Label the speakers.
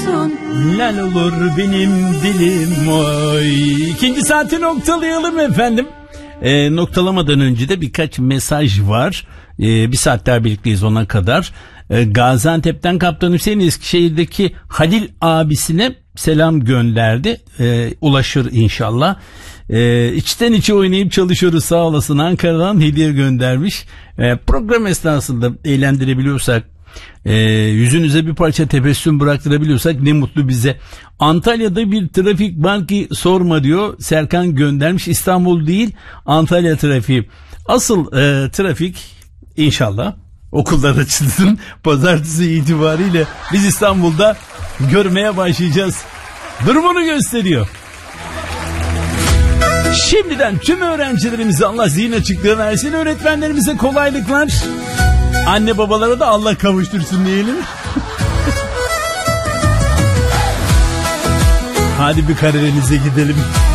Speaker 1: olsun.
Speaker 2: Lal olur benim dilim oy. İkinci saati noktalayalım efendim. Noktalamadan önce de birkaç mesaj var. Bir saat daha birlikteyiz ona kadar. Gaziantep'ten Kaptan Hüseyin Eskişehir'deki Halil abisine selam gönderdi. Ulaşır inşallah. İçten içe oynayıp çalışıyoruz, sağ olasın. Ankara'dan hediye göndermiş. Program esnasında eğlendirebiliyorsak, yüzünüze bir parça tebessüm bıraktırabiliyorsak ne mutlu bize. Antalya'da bir trafik var ki sorma diyor. Serkan göndermiş. İstanbul değil, Antalya trafiği. Asıl trafik inşallah okullar açılsın. Pazartesi itibariyle biz İstanbul'da görmeye başlayacağız. Durumunu gösteriyor. Şimdiden tüm öğrencilerimize Allah zihin açıklığı versin. Öğretmenlerimize kolaylıklar. Anne babalara da Allah kavuştursun diyelim. Hadi bir Karadeniz'e gidelim.